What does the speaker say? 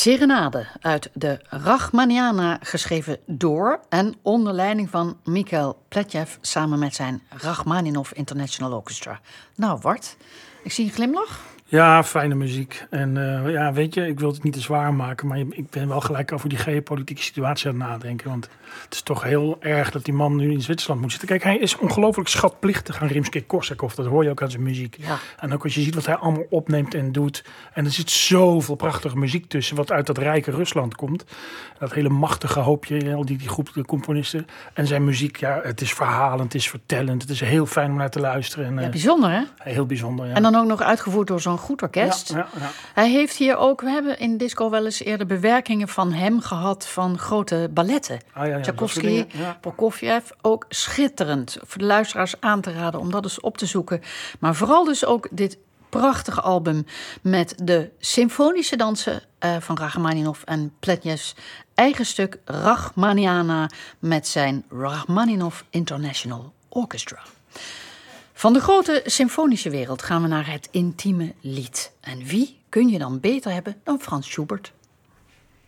Serenade uit de Rachmaniniana, geschreven door en onder leiding van Mikhail Pletjev samen met zijn Rachmaninov International Orchestra. Nou, Wart, ik zie een glimlach. Ja, fijne muziek. En weet je, ik wil het niet te zwaar maken, maar ik ben wel gelijk over die geopolitieke situatie aan het nadenken. Want het is toch heel erg dat die man nu in Zwitserland moet zitten. Kijk, hij is ongelooflijk schatplichtig aan Rimsky-Korsakov. Dat hoor je ook aan zijn muziek. Ja. En ook als je ziet wat hij allemaal opneemt en doet. En er zit zoveel prachtige muziek tussen, wat uit dat rijke Rusland komt. Dat hele machtige hoopje, al die groep de componisten. En zijn muziek, ja, het is verhalend, het is vertellend. Het is heel fijn om naar te luisteren. En, ja, bijzonder, hè? Heel bijzonder, ja. En dan ook nog uitgevoerd door zo'n goed orkest. Ja. Hij heeft hier ook, we hebben in Disco wel eens eerder bewerkingen van hem gehad van grote balletten. Tchaikovsky, Prokofjev, ook schitterend. Voor de luisteraars aan te raden om dat eens op te zoeken. Maar vooral dus ook dit prachtige album met de symfonische dansen van Rachmaninov en Pletjevs eigen stuk Rachmaniniana met zijn Rachmaninov International Orchestra. Van de grote symfonische wereld gaan we naar het intieme lied. En wie kun je dan beter hebben dan Frans Schubert?